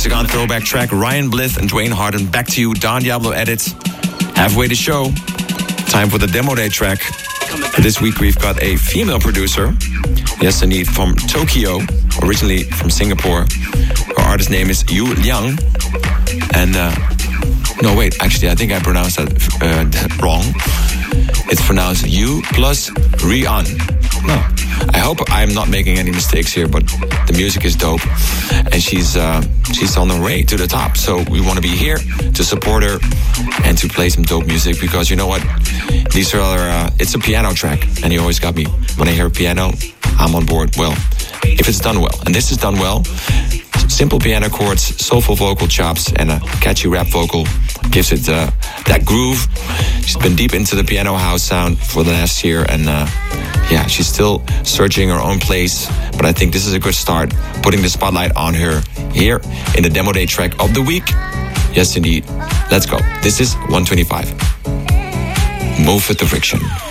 Hexagon throwback track, Ryan Blith and Dwayne Harden. Back to you, Don Diablo edits. Halfway the show. Time for the demo day track. This week we've got a female producer. Yes, indeed, from Tokyo, originally from Singapore. Her artist name is Yu Liang. And, no, wait, actually, I think I pronounced that wrong. It's pronounced Yu plus Rian. No, I hope I'm not making any mistakes here, but the music is dope. And she's on the way to the top. So we want to be here to support her and to play some dope music, because you know what? These are, it's a piano track. And you always got me. When I hear piano, I'm on board. Well, if it's done well. And this is done well. Simple piano chords, soulful vocal chops, and a catchy rap vocal gives it that groove. She's been deep into the piano house sound for the last year, and yeah, she's still searching her own place. But I think this is a good start, putting the spotlight on her here in the demo day track of the week. Yes, indeed. Let's go. This is 125. Move with the friction.